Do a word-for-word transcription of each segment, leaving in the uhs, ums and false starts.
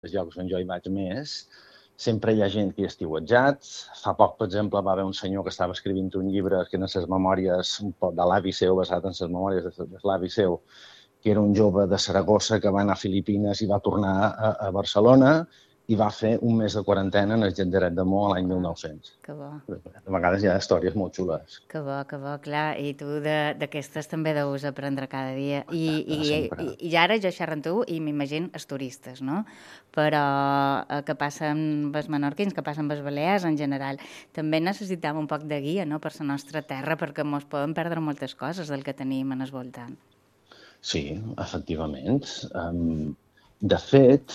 els llocs on jo hi vaig més, sempre hi ha gent que hi ha estiuetjat. Fa poc, per exemple, va haver un senyor que estava escrivint un llibre que eren les memòries de l'avi seu, basat en les memòries de l'avi seu, que era un jove de Saragossa que va anar a Filipines i va tornar a, a Barcelona i va fer un mes de quarantena en el Genderet de Mo l'any mil nou-cents. Que bo. De vegades hi ha històries molt xules. Que bo, que bo, clar. I tu d'aquestes també deus aprendre cada dia. I, i, i, i ara jo xerro amb tu i m'imagino els turistes, no? Però eh, que passen els menorquins, que passen els balears en general. També necessitem un poc de guia, no?, per la nostra terra, perquè ens poden perdre moltes coses del que tenim en el voltant. Sí, efectivament. Um, de fet,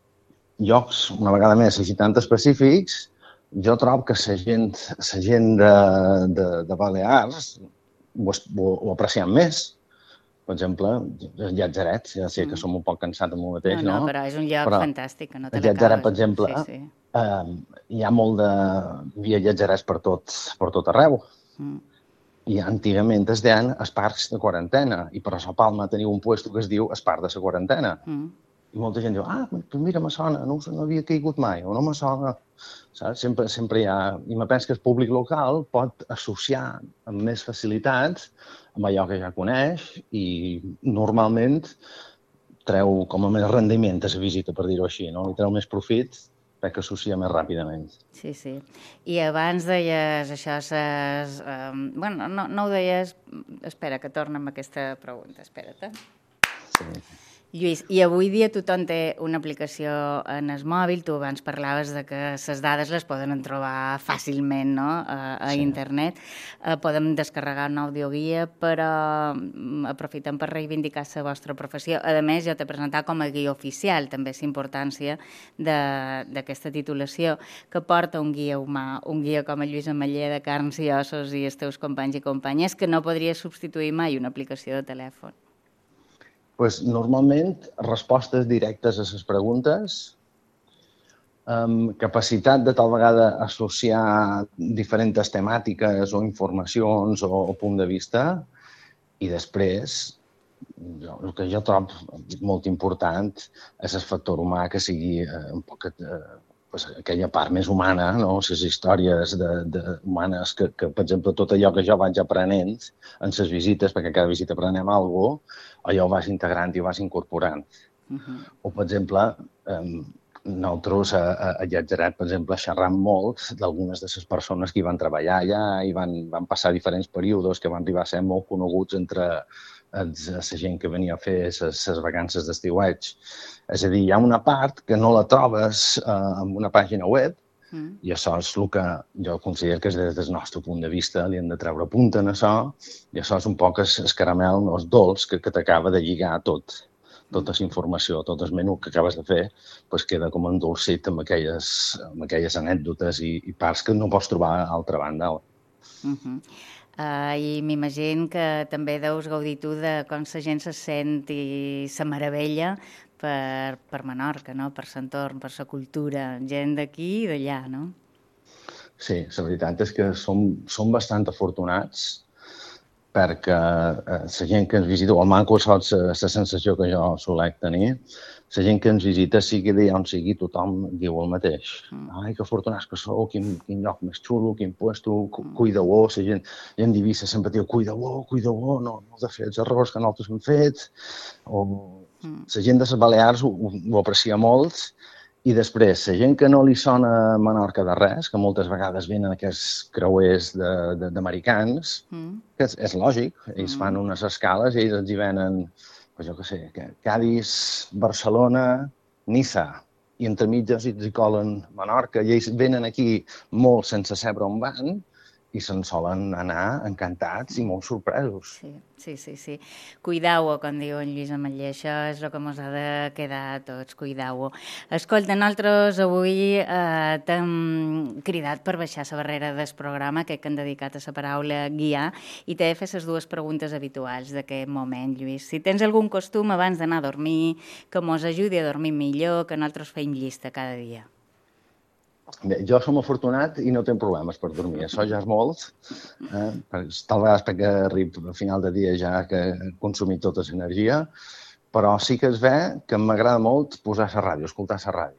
llocs, una vegada més, així tan específics, jo trobo que la gent, la gent de, de, de Balears ho, ho, ho apreciem més. Per exemple, el Llàtzaret, ja sé que mm. som un poc cansats amb el mateix, no? No, no, però és un lloc però fantàstic, que no te l'acabes. El Llàtzaret, per exemple, sí, sí. eh, hi ha molt de... Hi havia llatzarets per tot, per tot arreu. Mm. I antigament es deien els parcs de quarantena, i per a Sa Palma teniu un puesto que es diu el parc de la quarantena. Mm. I molta gent diu, ah, doncs mira, me sona, no, no havia caigut mai, o no me sona. Saps? Sempre, sempre hi ha... I me penso que el públic local pot associar amb més facilitats amb allò que ja coneix i normalment treu com a més rendiment a la visita, per dir-ho així, no? Li treu més profit perquè associa més ràpidament. Sí, sí. I abans deies això, ses, um, bueno, no, no ho deies... Espera, que tornem a aquesta pregunta, espera't. Sí. Lluís, i avui dia tothom té una aplicació en el mòbil, tu abans parlaves de que les dades les poden trobar fàcilment, no?, a, a sí. internet. Eh, podem descarregar una audioguia, però aprofitem per reivindicar la vostra professió. A més, jo t'he presentat com a guia oficial, també és importància d'aquesta titulació, que porta un guia humà, un guia com el Lluís Ametller de carns i ossos i els teus companys i companyes, que no podria substituir mai una aplicació de telèfon. Pues, normalment, respostes directes a les preguntes, um, capacitat de tal vegada associar diferents temàtiques o informacions o, o punt de vista, i després, jo, el que jo trobo molt important és el factor humà, que sigui eh, un poc eh, pues, aquella part més humana, no? Les històries de, de humanes que, que, per exemple, tot allò que jo vaig aprenent en les visites, perquè cada visita aprenem alguna cosa, allò ho vas integrant i ho vas incorporant. Uh-huh. O, per exemple, eh, nosaltres a, a, a Llàtzaret, per exemple, xerram molt d'algunes de les persones que hi van treballar allà i van, van passar diferents períodes que van arribar a ser molt coneguts entre els, la gent que venia a fer les vacances d'estiueig. És a dir, hi ha una part que no la trobes eh, en una pàgina web, mm. i això és el que jo considero que és des del nostre punt de vista, li hem de treure punta en això, i això és un poc el, el caramel, no, el dolç que, que t'acaba de lligar tot, tota la informació, tot el menú que acabes de fer, pues queda com endolcit amb aquelles, amb aquelles anècdotes i, i parts que no pots trobar a altra banda. Uh-huh. Uh, I m'imagino que també deus gaudir tu de com la gent se sent i se meravella per, per Menorca, no?, per l'entorn, per la cultura, gent d'aquí i d'allà, no? Sí, la veritat és que som, som bastant afortunats perquè eh, la gent que ens visita, o manco sols la sensació que jo solec tenir, la gent que ens visita, sigui d'allà on sigui, tothom diu el mateix. Mm. Ai, que afortunats que sou, quin, quin lloc més xulo, quin puesto, cu cuida-ho, la gent, gent divisa sempre diu, cuida-ho, cuida-ho, no, no has de fer els errors que nosaltres hem fet. O mm. la gent de les Balears ho, ho aprecia molt. I després, la gent que no li sona Menorca de res, que moltes vegades venen aquests creuers d'americans, mm. que és, és lògic, ells mm. fan unes escales i ells els hi venen, pues jo què sé, Cadis, Barcelona, Niça, i entre mitges ells hi colen Menorca, i ells venen aquí molt sense saber on van, i se'n solen anar encantats i molt sorpresos. Sí, sí, sí. sí. Cuidau-ho, com diu en Lluís Ametller, això és el que ens ha de quedar a tots, cuidau-ho. Escolta, nosaltres avui eh, t'hem cridat per baixar la barrera del programa, que hem dedicat a la paraula guiar, i t'he de fer les dues preguntes habituals d'aquest moment, Lluís. Si tens algun costum abans d'anar a dormir, que mos ajudi a dormir millor, que nosaltres feim llista cada dia. Bé, jo som afortunat i no tinc problemes per dormir. Això ja és molt. Eh? Tal vegada perquè arribo al final de dia ja que he consumit tota l'energia, però sí que es ve que m'agrada molt posar la ràdio, escoltar la ràdio.